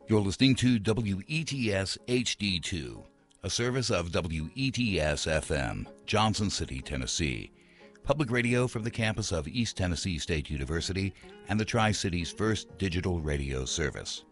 You're listening to WETS HD2, a service of WETS FM, Johnson City, Tennessee. Public radio from the campus of East Tennessee State University and the Tri-Cities' first digital radio service.